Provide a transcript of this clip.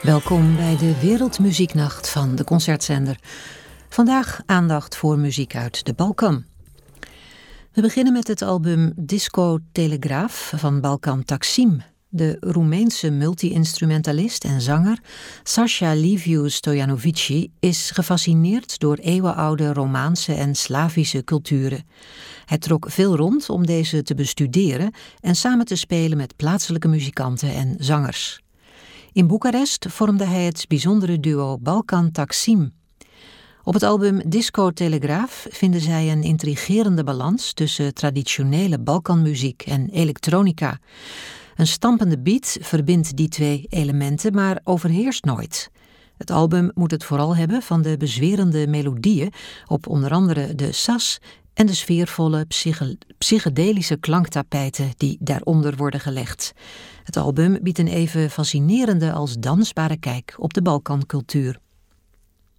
Welkom bij de Wereldmuzieknacht van de Concertzender. Vandaag aandacht voor muziek uit de Balkan. We beginnen met het album Disco Telegraaf van Balkan Taksim. De Roemeense multi-instrumentalist en zanger Sasha Liviu Stojanovici is gefascineerd door eeuwenoude Romaanse en Slavische culturen. Hij trok veel rond om deze te bestuderen en samen te spelen met plaatselijke muzikanten en zangers. In Boekarest vormde hij het bijzondere duo Balkan Taksim. Op het album Disco Telegraaf vinden zij een intrigerende balans tussen traditionele Balkanmuziek en elektronica. Een stampende beat verbindt die twee elementen, maar overheerst nooit. Het album moet het vooral hebben van de bezwerende melodieën op onder andere de sas en de sfeervolle psychedelische klanktapijten die daaronder worden gelegd. Het album biedt een even fascinerende als dansbare kijk op de Balkancultuur.